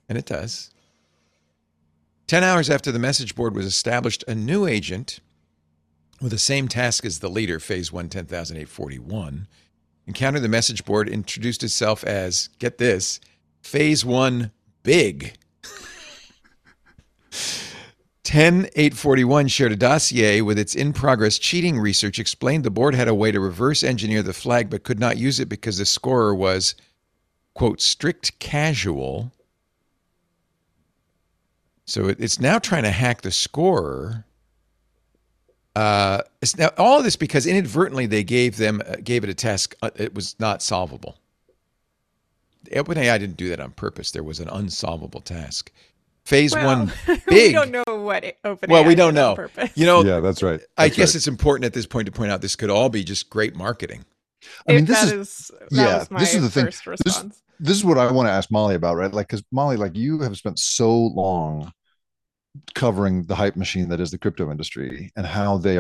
And it does. 10 hours after the message board was established, a new agent with the same task as the leader, phase 1, 10,841, encountered the message board, introduced itself as, get this, phase 1 big. 10841 shared a dossier with its in-progress cheating research, explained the board had a way to reverse engineer the flag but could not use it because the scorer was, quote, strict casual. So it's now trying to hack the scorer. It's now all of this because inadvertently they gave it a task. It was not solvable. OpenAI didn't do that on purpose. There was an unsolvable task. Phase one, big. We don't know what OpenAI well, we don't did on know. purpose. Yeah, that's right. I guess it's important at this point to point out this could all be just great marketing. I mean, that was my this is the first thing. response. This is what I want to ask Molly about, right? Like, because Molly, like, you have spent so long covering the hype machine that is the crypto industry and how they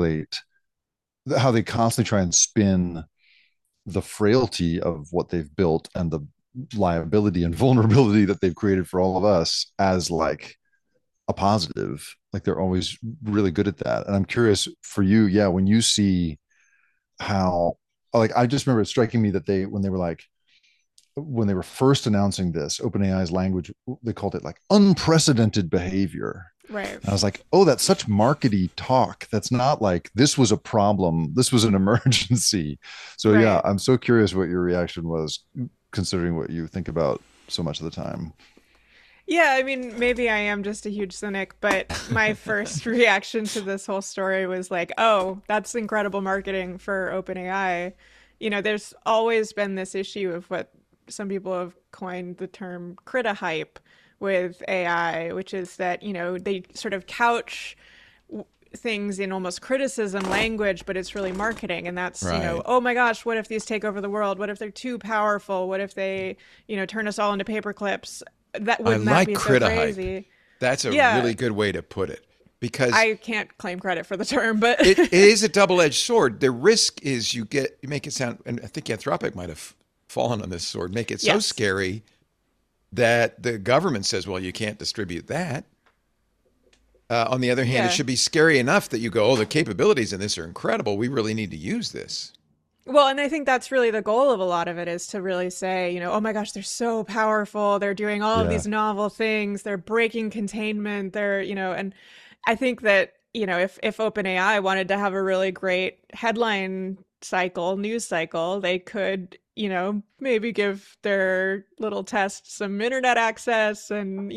constantly try and spin the frailty of what they've built and the liability and vulnerability that they've created for all of us as like a positive. Like, they're always really good at that. And I'm curious for you, when you see how, like, I just remember it striking me that when they were first announcing this, OpenAI's language, they called it like unprecedented behavior. Right. And I was like, oh, that's such markety talk. That's not like this was a problem. This was an emergency. So right. I'm so curious what your reaction was, considering what you think about so much of the time. Yeah, I mean, maybe I am just a huge cynic, but my first reaction to this whole story was like, oh, that's incredible marketing for OpenAI. There's always been this issue of what some people have coined the term crita-hype with AI, which is that, they sort of couch things in almost criticism language, but it's really marketing. And that's, right. Oh my gosh, what if these take over the world? What if they're too powerful? What if they, turn us all into paper clips? Wouldn't that be so crazy? That's a really good way to put it. Because I can't claim credit for the term, but it is a double-edged sword. The risk is you make it sound, and I think Anthropic might have fallen on this sword, make it so scary that the government says, well, you can't distribute that. On the other hand, it should be scary enough that you go, oh, the capabilities in this are incredible. We really need to use this. Well, and I think that's really the goal of a lot of it, is to really say, oh my gosh, they're so powerful. They're doing all of these novel things. They're breaking containment. They're, and I think that, if OpenAI wanted to have a really great headline cycle, news cycle, they could, maybe give their little test some internet access and,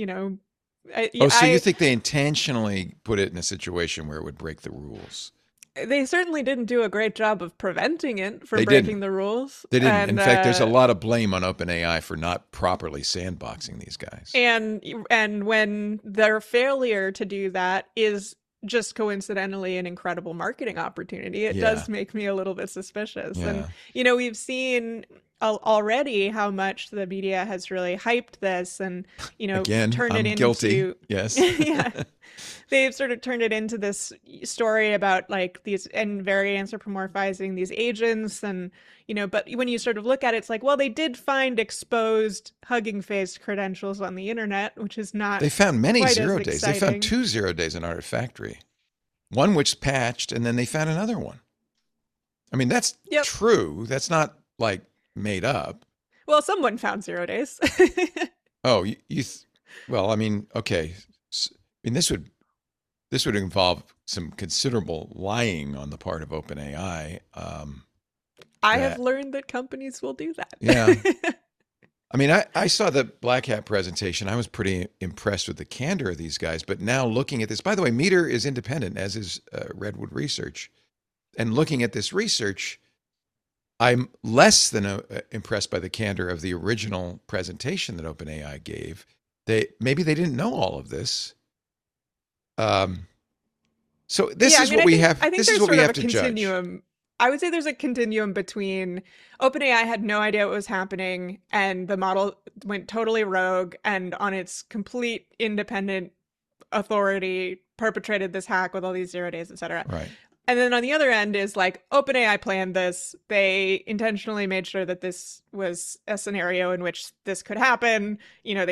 so you think they intentionally put it in a situation where it would break the rules? They certainly didn't do a great job of preventing it from breaking the rules. They didn't. In fact, there's a lot of blame on OpenAI for not properly sandboxing these guys. And when their failure to do that is just coincidentally an incredible marketing opportunity, it does make me a little bit suspicious. Yeah. And we've seen already how much the media has really hyped this and, Again, turned I'm it guilty. into... Yes. Yeah. They've sort of turned it into this story about like these, and very anthropomorphizing these agents. And, but when you sort of look at it, it's like, well, they did find exposed Hugging Face credentials on the internet, which is not... They found many 0 days. exciting. They found 2 0 days in Artifactory. One which patched, and then they found another one. I mean, that's true. That's not like made up. Well, someone found 0 days. Oh, well, I mean, okay. I mean, this would involve some considerable lying on the part of OpenAI. I have learned that companies will do that. Yeah. I mean, I saw the Black Hat presentation. I was pretty impressed with the candor of these guys. But now looking at this, by the way, Meter is independent, as is Redwood Research. And looking at this research, I'm less than impressed by the candor of the original presentation that OpenAI gave. Maybe they didn't know all of this. So this is what we have. I think this there's is what sort we of have a to continuum. judge. I would say there's a continuum between OpenAI had no idea what was happening and the model went totally rogue and on its complete independent authority perpetrated this hack with all these 0 days, et cetera. Right. And then on the other end is like OpenAI planned this. They intentionally made sure that this was a scenario in which this could happen. They